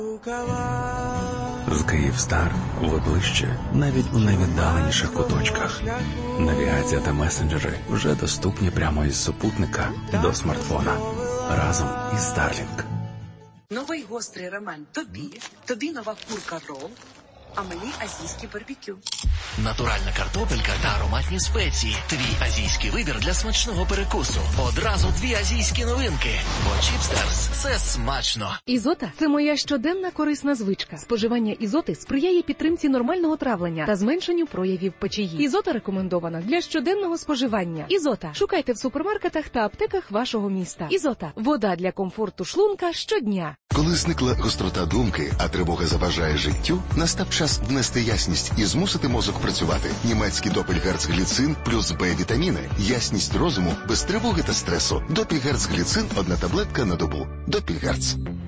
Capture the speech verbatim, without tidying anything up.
З Київстар ви ближче навіть у найвіддаленіших куточках. Навігація та месенджери вже доступні прямо із супутника до смартфона. Разом із Starlink. Новий гострий роман тобі, тобі нова курка в рол, а мені азійське барбекю. Натуральна картопелька та ароматні спеції. Твій азійський вибір для смачного перекусу. Одразу дві азійські новинки. Бо Чіпстерс – це смачно. Ізота – це моя щоденна корисна звичка. Споживання ізоти сприяє підтримці нормального травлення та зменшенню проявів печії. Ізота рекомендована для щоденного споживання. Ізота. Шукайте в супермаркетах та аптеках вашого міста. Ізота. Вода для комфорту шлунка щодня. Коли зникла гострота думки, а тривога заважає життю, настав час внести ясність і змусити мозок працювати. Німецький допельгерцгліцин плюс Б-вітаміни. Ясність розуму без тривоги та стресу. Допельгерцгліцин – одна таблетка на добу. Допельгерц.